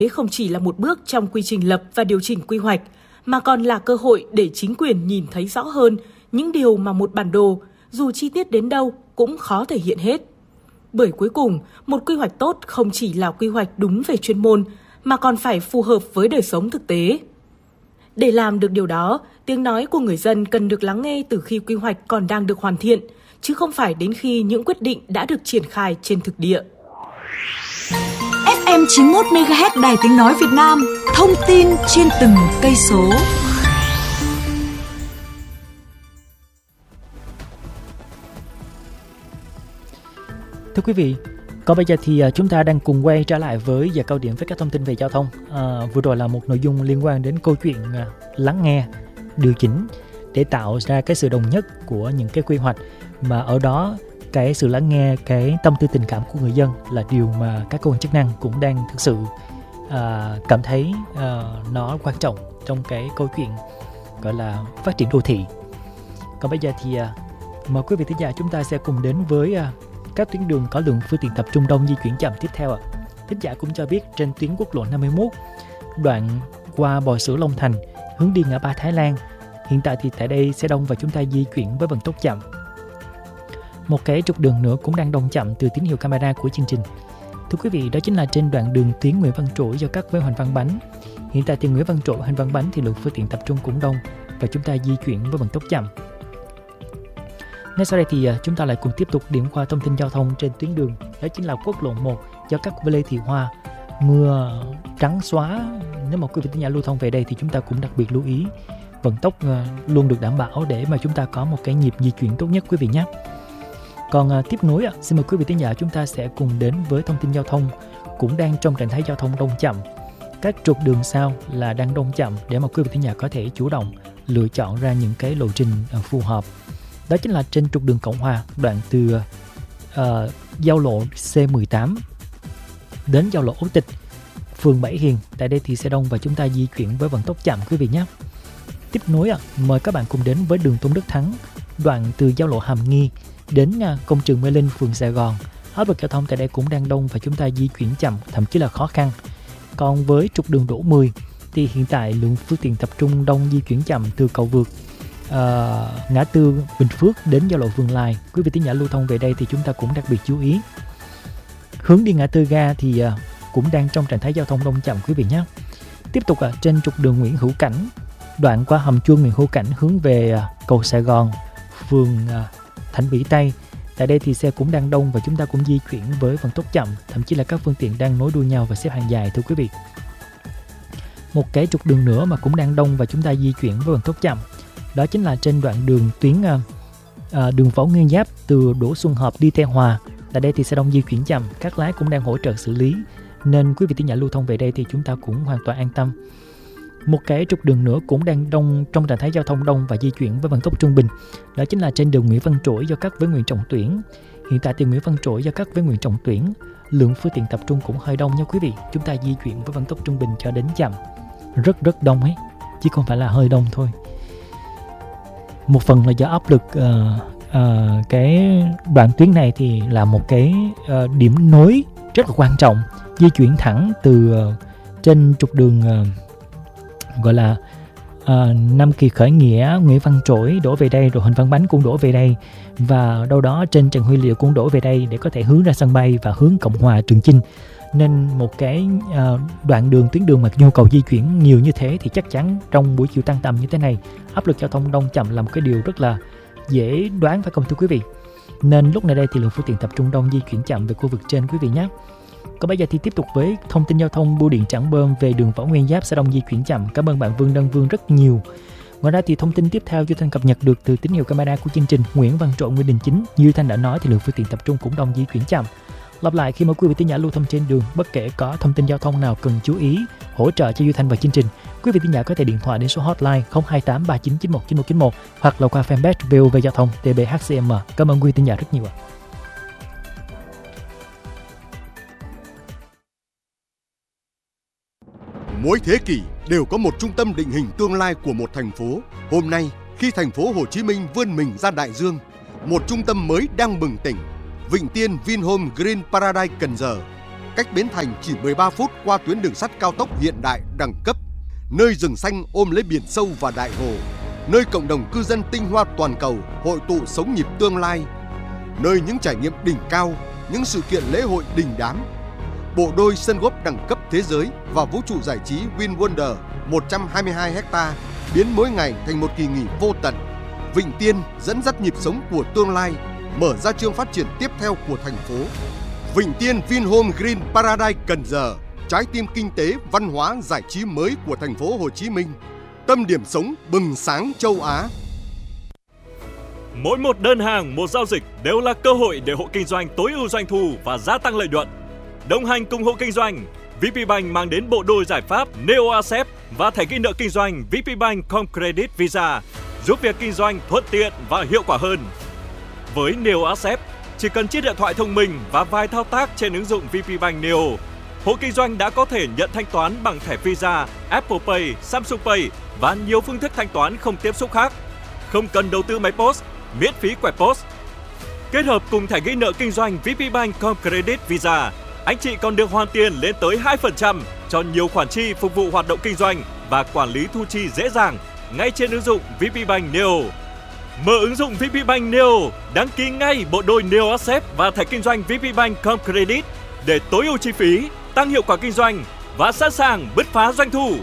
không chỉ là một bước trong quy trình lập và điều chỉnh quy hoạch, mà còn là cơ hội để chính quyền nhìn thấy rõ hơn những điều mà một bản đồ, dù chi tiết đến đâu, cũng khó thể hiện hết. Bởi cuối cùng, một quy hoạch tốt không chỉ là quy hoạch đúng về chuyên môn, mà còn phải phù hợp với đời sống thực tế. Để làm được điều đó, tiếng nói của người dân cần được lắng nghe từ khi quy hoạch còn đang được hoàn thiện, chứ không phải đến khi những quyết định đã được triển khai trên thực địa. FM 91 MHz Đài Tiếng nói Việt Nam, thông tin trên từng cây số. Thưa quý vị, còn bây giờ thì chúng ta đang cùng quay trở lại với giờ cao điểm với các thông tin về giao thông. Vừa rồi là một nội dung liên quan đến câu chuyện lắng nghe, điều chỉnh để tạo ra cái sự đồng nhất của những cái quy hoạch, mà ở đó cái sự lắng nghe, cái tâm tư tình cảm của người dân là điều mà các cơ quan chức năng cũng đang thực sự cảm thấy nó quan trọng trong cái câu chuyện gọi là phát triển đô thị. Còn bây giờ thì mời quý vị thính giả chúng ta sẽ cùng đến với các tuyến đường có lượng phương tiện tập trung đông di chuyển chậm tiếp theo. Thính giả cũng cho biết trên tuyến quốc lộ 51 đoạn qua Bò Sữa Long Thành hướng đi ngã ba Thái Lan, hiện tại thì tại đây sẽ đông và chúng ta di chuyển với vận tốc chậm. Một cái trục đường nữa cũng đang đông chậm từ tín hiệu camera của chương trình. Thưa quý vị, đó chính là trên đoạn đường tuyến Nguyễn Văn Trỗi giao cắt với Huỳnh Văn Bánh. Hiện tại thì Nguyễn Văn Trỗi và Huỳnh Văn Bánh thì lượng phương tiện tập trung cũng đông và chúng ta di chuyển với vận tốc chậm. Ngay sau đây thì chúng ta lại cùng tiếp tục điểm qua thông tin giao thông trên tuyến đường. Đó chính là quốc lộ 1 giao cắt với Lê Thị Hoa. Mưa trắng xóa, nếu mà quý vị thính giả lưu thông về đây thì chúng ta cũng đặc biệt lưu ý vận tốc luôn được đảm bảo để mà chúng ta có một cái nhịp di chuyển tốt nhất quý vị nhé. Còn tiếp nối, xin mời quý vị thính giả chúng ta sẽ cùng đến với thông tin giao thông cũng đang trong trạng thái giao thông đông chậm. Các trục đường sau là đang đông chậm để mà quý vị thính giả có thể chủ động lựa chọn ra những cái lộ trình phù hợp. Đó chính là trên trục đường Cộng Hòa, đoạn từ giao lộ C18 đến giao lộ Ấu Tịch, phường Bảy Hiền. Tại đây thì sẽ đông và chúng ta di chuyển với vận tốc chậm quý vị nhé. Tiếp nối, mời các bạn cùng đến với đường Tôn Đức Thắng, đoạn từ giao lộ Hàm Nghi đến công trường Mê Linh, phường Sài Gòn. Áp lực giao thông tại đây cũng đang đông và chúng ta di chuyển chậm, thậm chí là khó khăn. Còn với trục đường Đỗ 10 thì hiện tại lượng phương tiện tập trung đông di chuyển chậm từ cầu vượt ngã tư Bình Phước đến giao lộ Vườn Lài. Quý vị thính giả lưu thông về đây thì chúng ta cũng đặc biệt chú ý. Hướng đi ngã tư ga thì cũng đang trong trạng thái giao thông đông chậm quý vị nhé. Tiếp tục trên trục đường Nguyễn Hữu Cảnh, đoạn qua hầm Chuông Nguyễn Hữu Cảnh hướng về cầu Sài Gòn, phường Thạnh Mỹ Tây. Tại đây thì xe cũng đang đông và chúng ta cũng di chuyển với vận tốc chậm, thậm chí là các phương tiện đang nối đuôi nhau và xếp hàng dài thưa quý vị. Một cái trục đường nữa mà cũng đang đông và chúng ta di chuyển với vận tốc chậm, đó chính là trên đoạn đường tuyến đường Võ Nguyên Giáp từ Đỗ Xuân Hợp đi Tây Hòa. Tại đây thì xe đông di chuyển chậm, các lái cũng đang hỗ trợ xử lý, nên quý vị thính giả lưu thông về đây thì chúng ta cũng hoàn toàn an tâm. Một cái trục đường nữa cũng đang đông trong trạng thái giao thông đông và di chuyển với vận tốc trung bình, đó chính là trên đường Nguyễn Văn Trỗi giao cắt với Nguyễn Trọng Tuyển. Hiện tại thì Nguyễn Văn Trỗi giao cắt với Nguyễn Trọng Tuyển, lượng phương tiện tập trung cũng hơi đông nha quý vị. Chúng ta di chuyển với vận tốc trung bình cho đến chậm, rất đông ấy, chứ không phải là hơi đông thôi. Một phần là do áp lực cái đoạn tuyến này thì là một cái điểm nối rất là quan trọng, di chuyển thẳng từ trên trục đường gọi là Nam Kỳ Khởi Nghĩa, Nguyễn Văn Trỗi đổ về đây, rồi Huỳnh Văn Bánh cũng đổ về đây, và đâu đó trên Trần Huy Liệu cũng đổ về đây để có thể hướng ra sân bay và hướng Cộng Hòa, Trường Chinh. Nên một cái đoạn đường, tuyến đường mà nhu cầu di chuyển nhiều như thế thì chắc chắn trong buổi chiều tăng tầm như thế này, áp lực giao thông đông chậm là một cái điều rất là dễ đoán phải không thưa quý vị. Nên lúc này đây thì lượng phương tiện tập trung đông di chuyển chậm về khu vực trên quý vị nhé. Còn bây giờ thì tiếp tục với thông tin giao thông. Bưu điện Trảng Bom về đường Võ Nguyên Giáp sẽ đông di chuyển chậm. Cảm ơn bạn Vương Đăng Vương rất nhiều. Ngoài ra thì thông tin tiếp theo Duy Thanh cập nhật được từ tín hiệu camera của chương trình Nguyễn Văn Trỗi, Nguyễn Đình Chính. Duy Thanh đã nói thì lượng phương tiện tập trung cũng đông di chuyển chậm. Lặp lại khi mà quý vị thính giả lưu thông trên đường, bất kể có thông tin giao thông nào cần chú ý hỗ trợ cho Duy Thanh và chương trình, quý vị thính giả có thể điện thoại đến số hotline 028 3991 9191 hoặc là qua fanpage VOV Giao thông TBHCM. Cảm ơn quý vị thính giả rất nhiều ạ. Mỗi thế kỷ đều có một trung tâm định hình tương lai của một thành phố. Hôm nay, khi thành phố Hồ Chí Minh vươn mình ra đại dương, một trung tâm mới đang bừng tỉnh. Vịnh Tiên Vinhome Green Paradise Cần Giờ cách Bến Thành chỉ 13 phút qua tuyến đường sắt cao tốc hiện đại đẳng cấp, nơi rừng xanh ôm lấy biển sâu và đại hồ, nơi cộng đồng cư dân tinh hoa toàn cầu hội tụ sống nhịp tương lai, nơi những trải nghiệm đỉnh cao, những sự kiện lễ hội đình đám. Bộ đôi sân golf đẳng cấp thế giới và vũ trụ giải trí Win Wonder 122 ha biến mỗi ngày thành một kỳ nghỉ vô tận. Vịnh Tiên dẫn dắt nhịp sống của tương lai, mở ra chương phát triển tiếp theo của thành phố. Vịnh Tiên Vinhome Green Paradise Cần Giờ, trái tim kinh tế, văn hóa, giải trí mới của thành phố Hồ Chí Minh. Tâm điểm sống bừng sáng châu Á. Mỗi một đơn hàng, một giao dịch đều là cơ hội để hộ kinh doanh tối ưu doanh thu và gia tăng lợi nhuận. Đồng hành cùng hộ kinh doanh, VPBank mang đến bộ đôi giải pháp Neo Accept và thẻ ghi nợ kinh doanh VPBank Comcredit Visa, giúp việc kinh doanh thuận tiện và hiệu quả hơn. Với Neo Accept, chỉ cần chiếc điện thoại thông minh và vài thao tác trên ứng dụng VPBank Neo, hộ kinh doanh đã có thể nhận thanh toán bằng thẻ Visa, Apple Pay, Samsung Pay và nhiều phương thức thanh toán không tiếp xúc khác. Không cần đầu tư máy POS, miễn phí quẹt POS. Kết hợp cùng thẻ ghi nợ kinh doanh VPBank Comcredit Visa, anh chị còn được hoàn tiền lên tới 2% cho nhiều khoản chi phục vụ hoạt động kinh doanh và quản lý thu chi dễ dàng ngay trên ứng dụng VPBank Neo. Mở ứng dụng VPBank Neo, đăng ký ngay bộ đôi Neo Accept và thẻ kinh doanh VPBank Comcredit để tối ưu chi phí, tăng hiệu quả kinh doanh và sẵn sàng bứt phá doanh thu.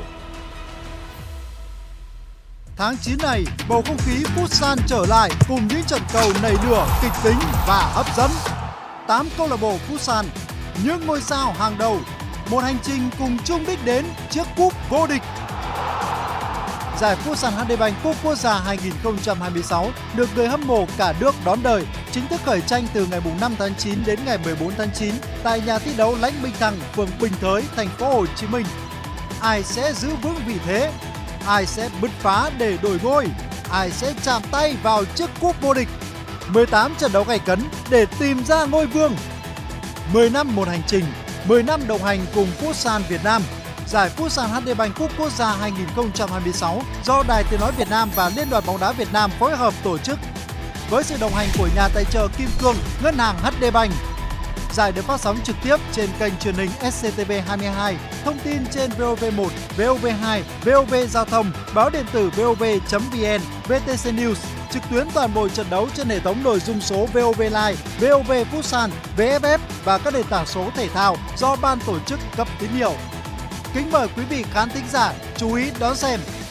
Tháng 9 này, bầu không khí Futsal trở lại cùng những trận cầu nảy lửa, kịch tính và hấp dẫn. 8 câu lạc bộ Futsal, những ngôi sao hàng đầu, một hành trình cùng chung đích đến chiếc cúp vô địch. Giải Futsal HD Bank Cúp Quốc gia 2026 được người hâm mộ cả nước đón đợi, chính thức khởi tranh từ ngày 5 tháng 9 đến ngày 14 tháng 9 tại nhà thi đấu Lãnh Bình Thăng, phường Bình Thới, thành phố Hồ Chí Minh. Ai sẽ giữ vững vị thế? Ai sẽ bứt phá để đổi ngôi? Ai sẽ chạm tay vào chiếc cúp vô địch? 18 trận đấu gay cấn để tìm ra ngôi vương. 10 năm một hành trình, 10 năm đồng hành cùng Futsal Việt Nam. Giải Futsal HD Bank Cúp Quốc gia 2026 do Đài Tiếng nói Việt Nam và Liên đoàn bóng đá Việt Nam phối hợp tổ chức. Với sự đồng hành của nhà tài trợ Kim Cương, Ngân hàng HD Bank. Giải được phát sóng trực tiếp trên kênh truyền hình SCTV22, thông tin trên VOV1, VOV2, VOV Giao thông, báo điện tử VOV.vn, VTC News, trực tuyến toàn bộ trận đấu trên hệ thống nội dung số VOV Live, VOV Futsal, VFF và các nền tảng số thể thao do ban tổ chức cấp tín hiệu. Kính mời quý vị khán thính giả chú ý đón xem